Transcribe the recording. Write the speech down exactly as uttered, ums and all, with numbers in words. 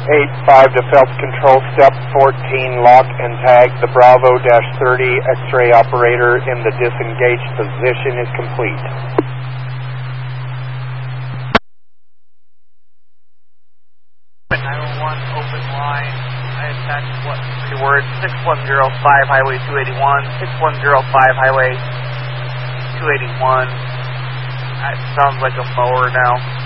eight five to Phelps Control, step fourteen, lock and tag. The Bravo thirty X-ray operator in the disengaged position is complete. nine one one, open line. I attached what three words, six one zero five Highway two eighty-one, six one zero five Highway two eighty-one. That sounds like a mower now.